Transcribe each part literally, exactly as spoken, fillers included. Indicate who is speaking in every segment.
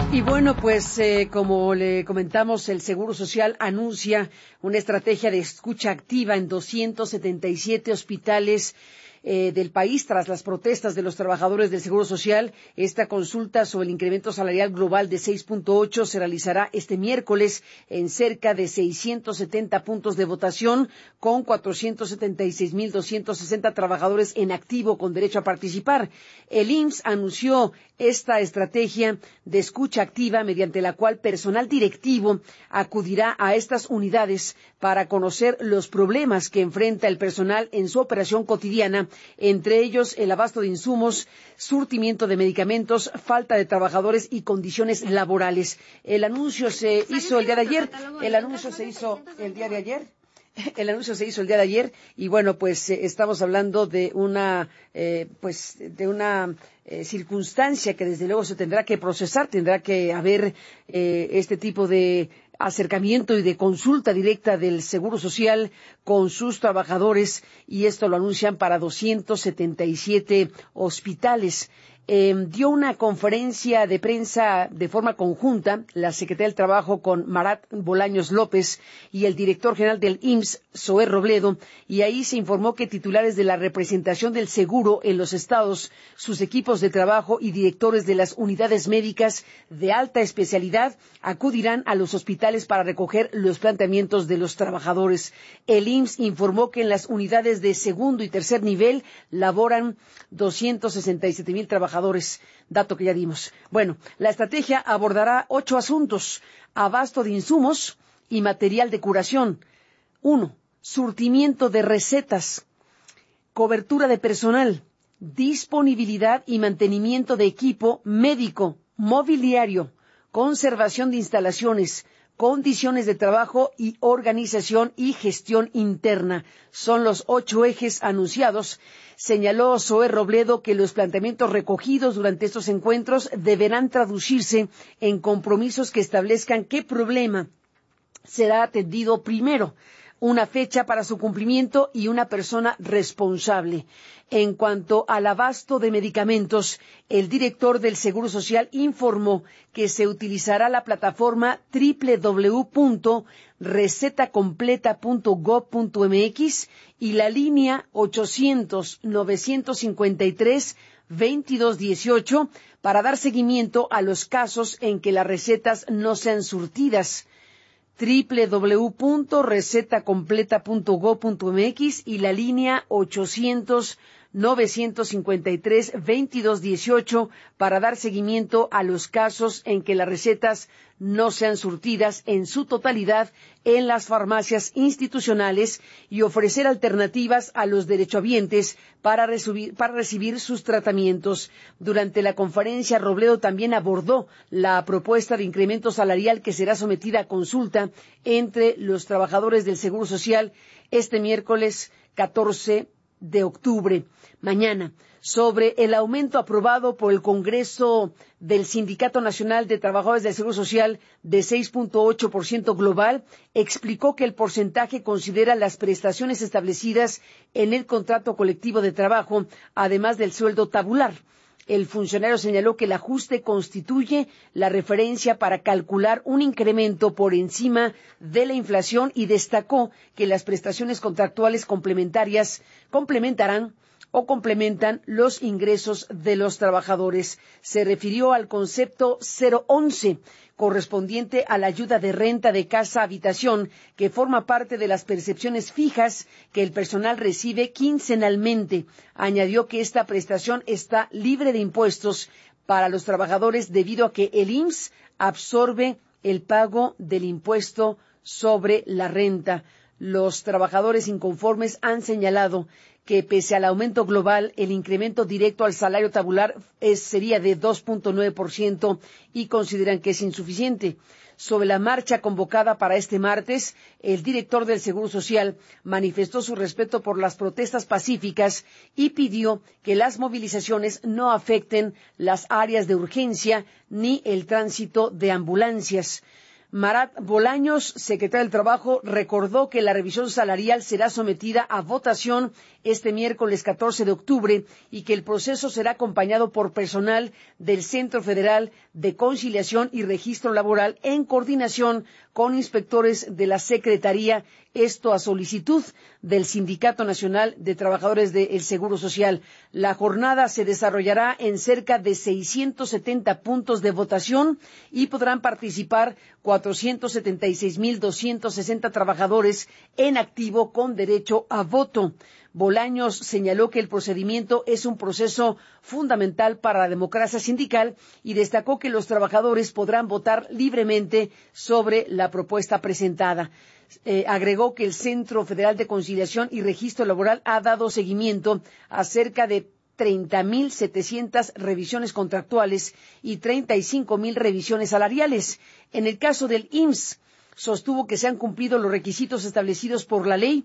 Speaker 1: Y bueno, pues eh, como le comentamos, el Seguro Social anuncia una estrategia de escucha activa en doscientos setenta y siete hospitales eh, del país tras las protestas de los trabajadores del Seguro Social. Esta consulta sobre el incremento salarial global de seis punto ocho se realizará este miércoles en cerca de seiscientos setenta puntos de votación con cuatrocientos setenta y seis mil doscientos sesenta trabajadores en activo con derecho a participar. El I M S S anunció esta estrategia de escucha activa mediante la cual personal directivo acudirá a estas unidades para conocer los problemas que enfrenta el personal en su operación cotidiana, entre ellos el abasto de insumos, surtimiento de medicamentos, falta de trabajadores y condiciones laborales. El anuncio se hizo el día de ayer. El anuncio se hizo el día de ayer. El anuncio se hizo el día de ayer y bueno, pues eh, estamos hablando de una, eh, pues de una eh, circunstancia que desde luego se tendrá que procesar, tendrá que haber eh, este tipo de acercamiento y de consulta directa del Seguro Social con sus trabajadores y esto lo anuncian para doscientos setenta y siete hospitales. Eh, dio una conferencia de prensa de forma conjunta la Secretaría del Trabajo con Marat Bolaños López y el director general del I M S S, Zoé Robledo, y ahí se informó que titulares de la representación del seguro en los estados, sus equipos de trabajo y directores de las unidades médicas de alta especialidad acudirán a los hospitales para recoger los planteamientos de los trabajadores. El I M S S informó que en las unidades de segundo y tercer nivel laboran doscientos sesenta y siete mil trabajadores, dato que ya dimos. Bueno, la estrategia abordará ocho asuntos: abasto de insumos y material de curación. Uno, surtimiento de recetas, cobertura de personal, disponibilidad y mantenimiento de equipo médico, mobiliario, conservación de instalaciones, condiciones de trabajo y organización y gestión interna. Son los ocho ejes anunciados. Señaló Zoé Robledo que los planteamientos recogidos durante estos encuentros deberán traducirse en compromisos que establezcan qué problema será atendido primero, una fecha para su cumplimiento y una persona responsable. En cuanto al abasto de medicamentos, el director del Seguro Social informó que se utilizará la plataforma doble u doble u doble u punto receta completa punto gob punto m x y la línea ochocientos novecientos cincuenta y tres veintidós dieciocho para dar seguimiento a los casos en que las recetas no sean surtidas. doble u doble u doble u punto receta completa punto gob punto m x y la línea ochocientos novecientos cincuenta y tres veintidós dieciocho para dar seguimiento a los casos en que las recetas no sean surtidas en su totalidad en las farmacias institucionales y ofrecer alternativas a los derechohabientes para recibir, para recibir sus tratamientos. Durante la conferencia, Robledo también abordó la propuesta de incremento salarial que será sometida a consulta entre los trabajadores del Seguro Social este miércoles catorce de octubre, mañana, sobre el aumento aprobado por el Congreso del Sindicato Nacional de Trabajadores del Seguro Social de seis punto ocho por ciento global, explicó que el porcentaje considera las prestaciones establecidas en el contrato colectivo de trabajo, además del sueldo tabular. El funcionario señaló que el ajuste constituye la referencia para calcular un incremento por encima de la inflación y destacó que las prestaciones contractuales complementarias complementarán o complementan los ingresos de los trabajadores. Se refirió al concepto cero once, correspondiente a la ayuda de renta de casa-habitación, que forma parte de las percepciones fijas que el personal recibe quincenalmente. Añadió que esta prestación está libre de impuestos para los trabajadores debido a que el I M S S absorbe el pago del impuesto sobre la renta. Los trabajadores inconformes han señalado que pese al aumento global, el incremento directo al salario tabular es, sería de dos punto nueve por ciento y consideran que es insuficiente. Sobre la marcha convocada para este martes, el director del Seguro Social manifestó su respeto por las protestas pacíficas y pidió que las movilizaciones no afecten las áreas de urgencia ni el tránsito de ambulancias. Marat Bolaños, secretario del Trabajo, recordó que la revisión salarial será sometida a votación este miércoles catorce de octubre y que el proceso será acompañado por personal del Centro Federal de Conciliación y Registro Laboral en coordinación con inspectores de la Secretaría, esto a solicitud del Sindicato Nacional de Trabajadores del Seguro Social. La jornada se desarrollará en cerca de seiscientos setenta puntos de votación y podrán participar cuatrocientos setenta y seis mil doscientos sesenta trabajadores en activo con derecho a voto. Bolaños señaló que el procedimiento es un proceso fundamental para la democracia sindical y destacó que los trabajadores podrán votar libremente sobre la propuesta presentada. Eh, agregó que el Centro Federal de Conciliación y Registro Laboral ha dado seguimiento a cerca de treinta mil setecientas revisiones contractuales y treinta y cinco mil revisiones salariales. En el caso del I M S S, sostuvo que se han cumplido los requisitos establecidos por la ley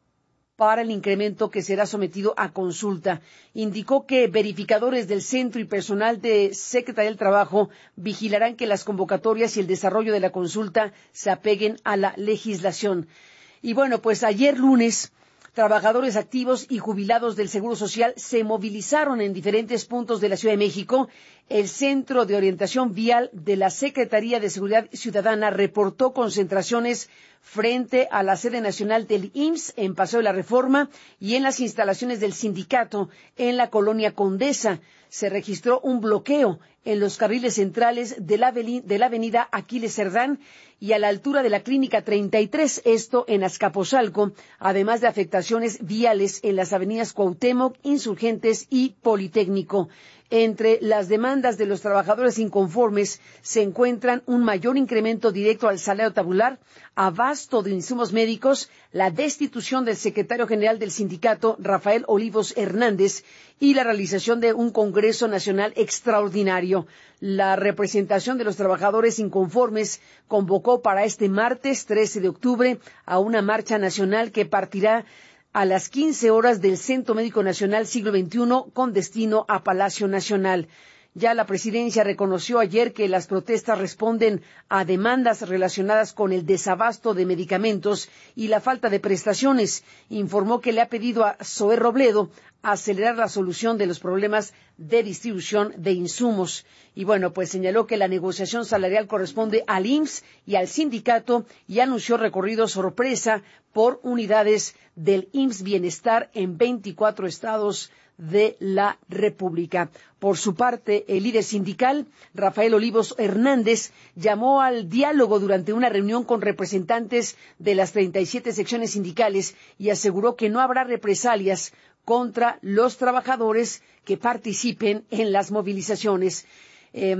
Speaker 1: para el incremento que será sometido a consulta. Indicó que verificadores del centro y personal de Secretaría del Trabajo vigilarán que las convocatorias y el desarrollo de la consulta se apeguen a la legislación. Y bueno, pues ayer lunes, trabajadores activos y jubilados del Seguro Social se movilizaron en diferentes puntos de la Ciudad de México. El Centro de Orientación Vial de la Secretaría de Seguridad Ciudadana reportó concentraciones frente a la sede nacional del I M S S en Paseo de la Reforma y en las instalaciones del sindicato en la colonia Condesa. Se registró un bloqueo en los carriles centrales de la, de la avenida Aquiles Cerdán y a la altura de la Clínica treinta y tres, esto en Azcapotzalco, además de afectaciones viales en las avenidas Cuauhtémoc, Insurgentes y Politécnico. Entre las demandas de los trabajadores inconformes se encuentran un mayor incremento directo al salario tabular, abasto de insumos médicos, la destitución del secretario general del sindicato, Rafael Olivos Hernández, y la realización de un Congreso Nacional extraordinario. La representación de los trabajadores inconformes convocó para este martes trece de octubre a una marcha nacional que partirá a las quince horas del Centro Médico Nacional Siglo veintiuno con destino a Palacio Nacional. Ya la presidencia reconoció ayer que las protestas responden a demandas relacionadas con el desabasto de medicamentos y la falta de prestaciones. Informó que le ha pedido a Zoé Robledo acelerar la solución de los problemas de distribución de insumos. Y bueno, pues señaló que la negociación salarial corresponde al I M S S y al sindicato y anunció recorrido sorpresa por unidades del I M S S Bienestar en veinticuatro estados de la República. Por su parte, el líder sindical, Rafael Olivos Hernández, llamó al diálogo durante una reunión con representantes de las treinta y siete secciones sindicales y aseguró que no habrá represalias contra los trabajadores que participen en las movilizaciones. Eh,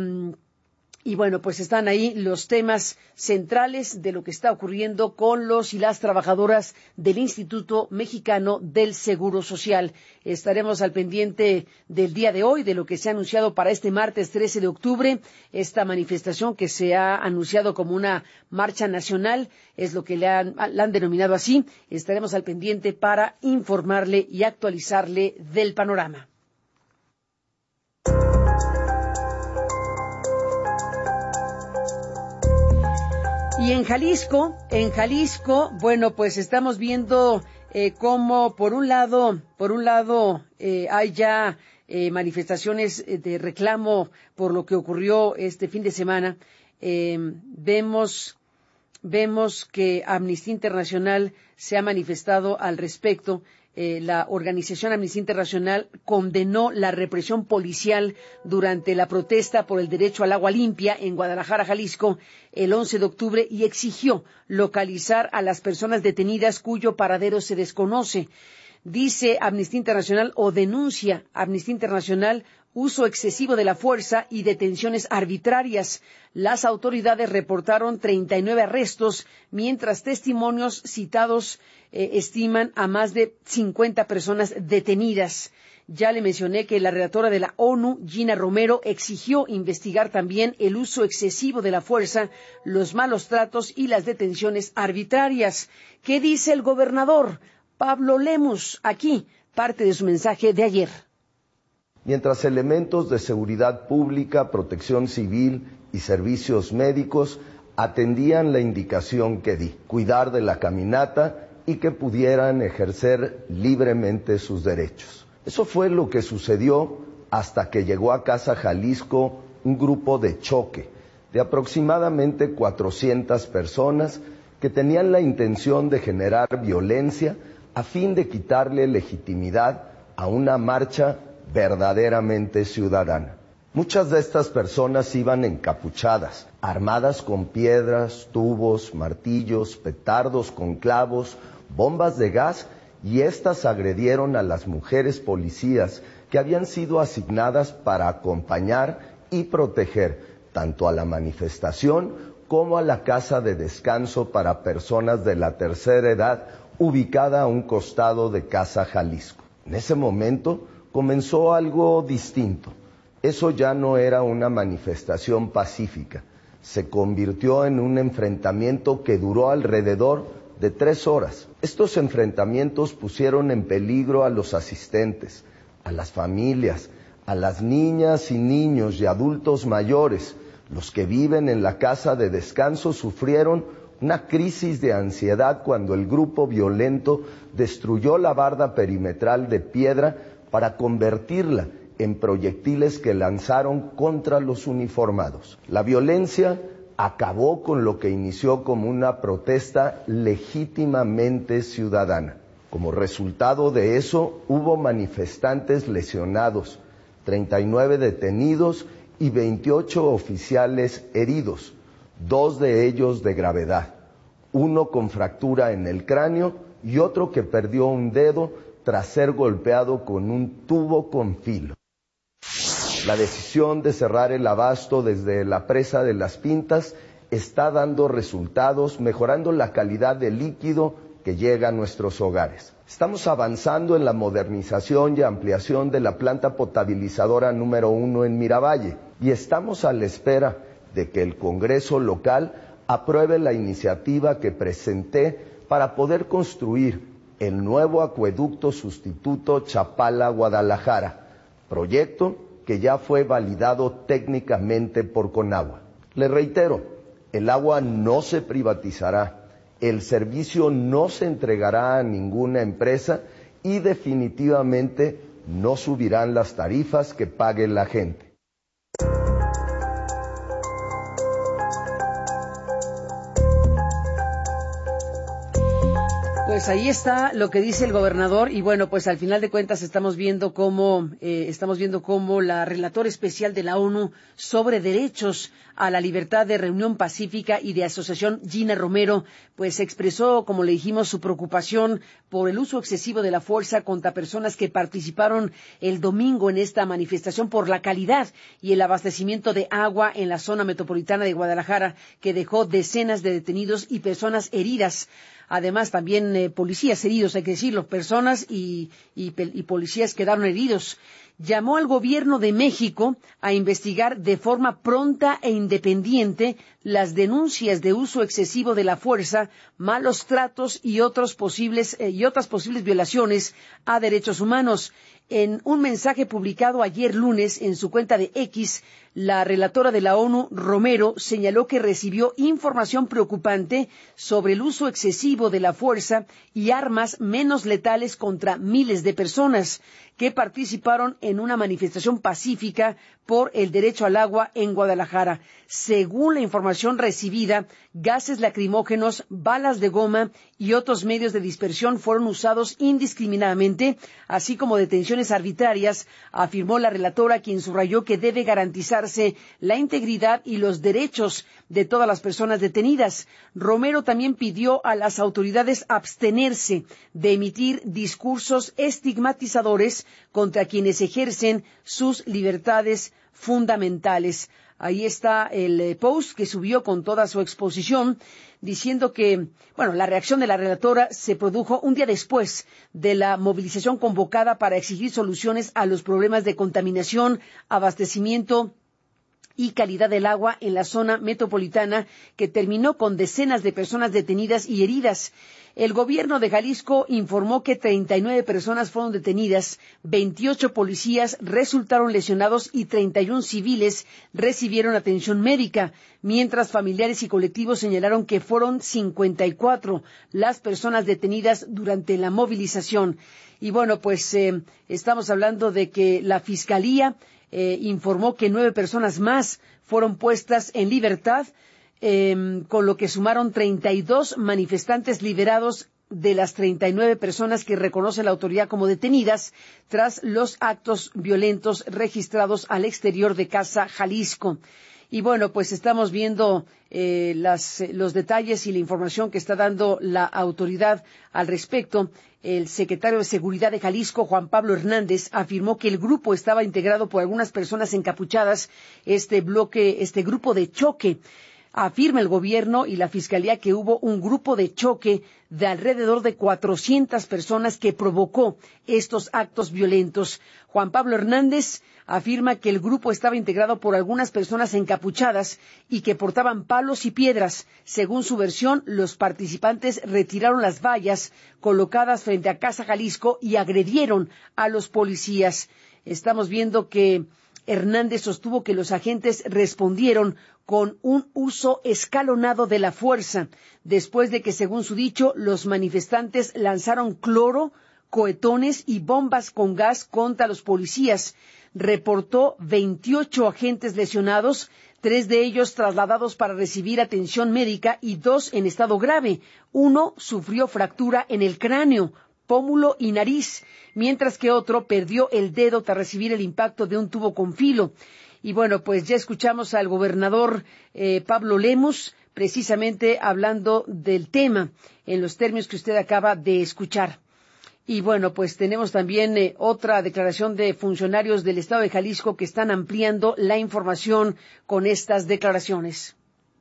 Speaker 1: Y bueno, pues están ahí los temas centrales de lo que está ocurriendo con los y las trabajadoras del Instituto Mexicano del Seguro Social. Estaremos al pendiente del día de hoy, de lo que se ha anunciado para este martes trece de octubre. Esta manifestación que se ha anunciado como una marcha nacional, es lo que le han, la han denominado así. Estaremos al pendiente para informarle y actualizarle del panorama. Y en Jalisco, en Jalisco, bueno, pues estamos viendo eh, cómo por un lado, por un lado eh, hay ya eh, manifestaciones de reclamo por lo que ocurrió este fin de semana. Eh, vemos, vemos que Amnistía Internacional se ha manifestado al respecto. Eh, la organización Amnistía Internacional condenó la represión policial durante la protesta por el derecho al agua limpia en Guadalajara, Jalisco, el once de octubre y exigió localizar a las personas detenidas cuyo paradero se desconoce. Dice Amnistía Internacional o denuncia Amnistía Internacional uso excesivo de la fuerza y detenciones arbitrarias. Las autoridades reportaron treinta y nueve arrestos, mientras testimonios citados eh, estiman a más de cincuenta personas detenidas. Ya le mencioné que la redactora de la ONU, Gina Romero, exigió investigar también el uso excesivo de la fuerza, los malos tratos y las detenciones arbitrarias. ¿Qué dice el gobernador Pablo Lemus? Aquí, parte de su mensaje de ayer.
Speaker 2: Mientras elementos de seguridad pública, protección civil y servicios médicos atendían la indicación que di, cuidar de la caminata y que pudieran ejercer libremente sus derechos. Eso fue lo que sucedió hasta que llegó a Casa Jalisco un grupo de choque de aproximadamente cuatrocientas personas que tenían la intención de generar violencia a fin de quitarle legitimidad a una marcha verdaderamente ciudadana. Muchas de estas personas iban encapuchadas, armadas con piedras, tubos, martillos, petardos con clavos, bombas de gas, y estas agredieron a las mujeres policías que habían sido asignadas para acompañar y proteger tanto a la manifestación como a la casa de descanso para personas de la tercera edad ubicada a un costado de Casa Jalisco. En ese momento comenzó algo distinto. Eso ya no era una manifestación pacífica, se convirtió en un enfrentamiento que duró alrededor de tres horas. Estos enfrentamientos pusieron en peligro a los asistentes, a las familias, a las niñas y niños y adultos mayores. Los que viven en la casa de descanso sufrieron una crisis de ansiedad cuando el grupo violento destruyó la barda perimetral de piedra para convertirla en proyectiles que lanzaron contra los uniformados. La violencia acabó con lo que inició como una protesta legítimamente ciudadana. Como resultado de eso, hubo manifestantes lesionados, treinta y nueve detenidos y veintiocho oficiales heridos, dos de ellos de gravedad, uno con fractura en el cráneo y otro que perdió un dedo tras ser golpeado con un tubo con filo. La decisión de cerrar el abasto desde la presa de Las Pintas está dando resultados, mejorando la calidad del líquido que llega a nuestros hogares. Estamos avanzando en la modernización y ampliación de la planta potabilizadora número uno en Miravalle y estamos a la espera de que el Congreso local apruebe la iniciativa que presenté para poder construir el nuevo acueducto sustituto Chapala-Guadalajara, proyecto que ya fue validado técnicamente por Conagua. Le reitero, el agua no se privatizará, el servicio no se entregará a ninguna empresa y definitivamente no subirán las tarifas que pague la gente.
Speaker 1: Pues ahí está lo que dice el gobernador y bueno, pues al final de cuentas estamos viendo cómo eh, estamos viendo cómo la relatora especial de la ONU sobre derechos a la libertad de reunión pacífica y de asociación, Gina Romero, pues expresó, como le dijimos, su preocupación por el uso excesivo de la fuerza contra personas que participaron el domingo en esta manifestación por la calidad y el abastecimiento de agua en la zona metropolitana de Guadalajara, que dejó decenas de detenidos y personas heridas. Además, también eh, policías heridos, hay que decirlo, personas y, y, y policías quedaron heridos. Llamó al gobierno de México a investigar de forma pronta e independiente las denuncias de uso excesivo de la fuerza, malos tratos y otros posibles eh, y otras posibles violaciones a derechos humanos. En un mensaje publicado ayer lunes en su cuenta de X, la relatora de la ONU, Romero, señaló que recibió información preocupante sobre el uso excesivo de la fuerza y armas menos letales contra miles de personas que participaron en una manifestación pacífica por el derecho al agua en Guadalajara. Según la información recibida, gases lacrimógenos, balas de goma y otros medios de dispersión fueron usados indiscriminadamente, así como detenciones arbitrarias, afirmó la relatora, quien subrayó que debe garantizarse la integridad y los derechos de todas las personas detenidas. Romero también pidió a las autoridades abstenerse de emitir discursos estigmatizadores contra quienes ejercen sus libertades fundamentales. Ahí está el eh, post que subió con toda su exposición, diciendo que, bueno, la reacción de la relatora se produjo un día después de la movilización convocada para exigir soluciones a los problemas de contaminación, abastecimiento y calidad del agua en la zona metropolitana, que terminó con decenas de personas detenidas y heridas. El gobierno de Jalisco informó que treinta y nueve personas fueron detenidas, veintiocho policías resultaron lesionados y treinta y uno civiles recibieron atención médica, mientras familiares y colectivos señalaron que fueron cincuenta y cuatro las personas detenidas durante la movilización. Y bueno, pues eh, estamos hablando de que la Fiscalía eh, informó que nueve personas más fueron puestas en libertad, Eh, con lo que sumaron treinta y dos manifestantes liberados de las treinta y nueve personas que reconoce la autoridad como detenidas tras los actos violentos registrados al exterior de Casa Jalisco. Y bueno, pues estamos viendo eh, las, los detalles y la información que está dando la autoridad al respecto. El secretario de Seguridad de Jalisco, Juan Pablo Hernández, afirmó que el grupo estaba integrado por algunas personas encapuchadas, este bloque, este grupo de choque. Afirma el gobierno y la Fiscalía que hubo un grupo de choque de alrededor de cuatrocientas personas que provocó estos actos violentos. Juan Pablo Hernández afirma que el grupo estaba integrado por algunas personas encapuchadas y que portaban palos y piedras. Según su versión, los participantes retiraron las vallas colocadas frente a Casa Jalisco y agredieron a los policías. Estamos viendo que Hernández sostuvo que los agentes respondieron con un uso escalonado de la fuerza, después de que, según su dicho, los manifestantes lanzaron cloro, cohetones y bombas con gas contra los policías. Reportó veintiocho agentes lesionados, tres de ellos trasladados para recibir atención médica y dos en estado grave. Uno sufrió fractura en el cráneo, pómulo y nariz, mientras que otro perdió el dedo tras recibir el impacto de un tubo con filo. Y bueno, pues ya escuchamos al gobernador eh, Pablo Lemus, precisamente hablando del tema en los términos que usted acaba de escuchar. Y bueno, pues tenemos también eh, otra declaración de funcionarios del Estado de Jalisco que están ampliando la información con estas declaraciones.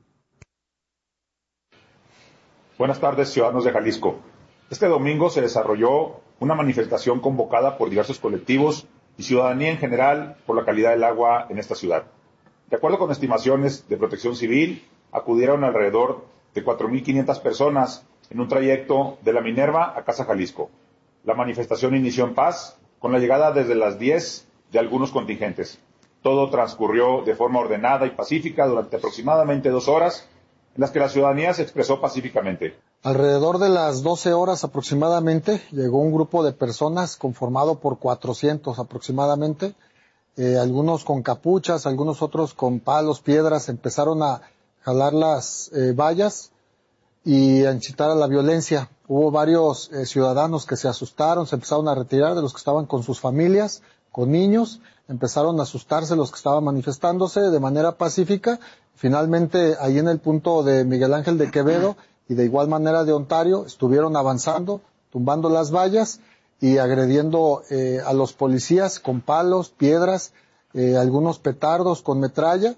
Speaker 3: Buenas tardes, ciudadanos de Jalisco. Este domingo se desarrolló una manifestación convocada por diversos colectivos y ciudadanía en general por la calidad del agua en esta ciudad. De acuerdo con estimaciones de Protección Civil, acudieron alrededor de cuatro mil quinientas personas en un trayecto de La Minerva a Casa Jalisco. La manifestación inició en paz, con la llegada desde las diez de algunos contingentes. Todo transcurrió de forma ordenada y pacífica durante aproximadamente dos horas, en las que la ciudadanía se expresó pacíficamente.
Speaker 4: Alrededor de las doce horas aproximadamente llegó un grupo de personas conformado por cuatrocientos aproximadamente, eh, algunos con capuchas, algunos otros con palos, piedras, empezaron a jalar las eh, vallas y a incitar a la violencia. Hubo varios eh, ciudadanos que se asustaron, se empezaron a retirar de los que estaban con sus familias, con niños, empezaron a asustarse los que estaban manifestándose de manera pacífica. Finalmente, ahí en el punto de Miguel Ángel de Quevedo y de igual manera de Ontario, estuvieron avanzando, tumbando las vallas y agrediendo eh, a los policías con palos, piedras, eh, algunos petardos con metralla.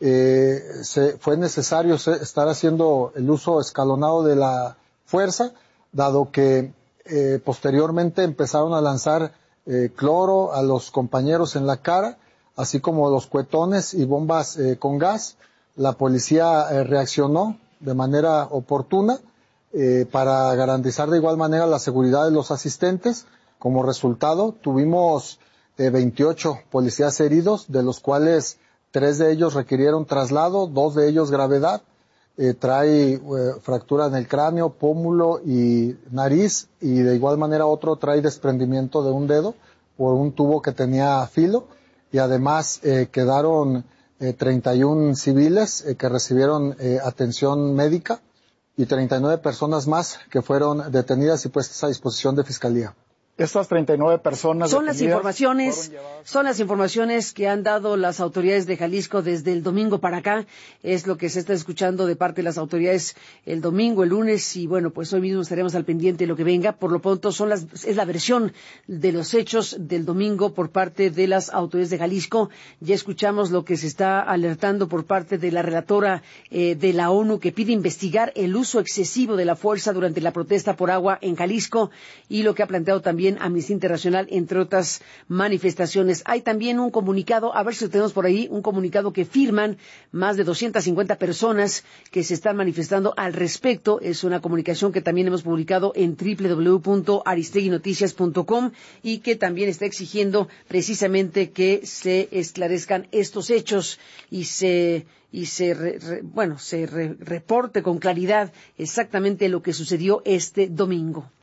Speaker 4: Eh, se, fue necesario estar haciendo el uso escalonado de la fuerza, dado que eh, posteriormente empezaron a lanzar eh, cloro a los compañeros en la cara, así como los cuetones y bombas eh, con gas. La policía eh, reaccionó de manera oportuna eh, para garantizar de igual manera la seguridad de los asistentes. Como resultado, tuvimos eh, veintiocho policías heridos, de los cuales tres de ellos requirieron traslado, dos de ellos gravedad. Eh, trae eh, fractura en el cráneo, pómulo y nariz, y de igual manera otro trae desprendimiento de un dedo por un tubo que tenía filo, y además eh, quedaron eh, treinta y uno civiles eh, que recibieron eh, atención médica y treinta y nueve personas más que fueron detenidas y puestas a disposición de Fiscalía.
Speaker 5: Estas treinta y nueve personas
Speaker 1: son las informaciones son las informaciones que han dado las autoridades de Jalisco desde el domingo para acá. Es lo que se está escuchando de parte de las autoridades el domingo, el lunes, y bueno, pues hoy mismo estaremos al pendiente de lo que venga. Por lo pronto son las es la versión de los hechos del domingo por parte de las autoridades de Jalisco. Ya escuchamos lo que se está alertando por parte de la relatora eh, de la ONU, que pide investigar el uso excesivo de la fuerza durante la protesta por agua en Jalisco, y lo que ha planteado también también Amnistía Internacional, entre otras manifestaciones. Hay también un comunicado, a ver si lo tenemos por ahí, un comunicado que firman más de doscientas cincuenta personas que se están manifestando al respecto. Es una comunicación que también hemos publicado en doble u doble u doble u punto aristegui noticias punto com y que también está exigiendo precisamente que se esclarezcan estos hechos y se y se re, re, bueno se re, reporte con claridad exactamente lo que sucedió este domingo.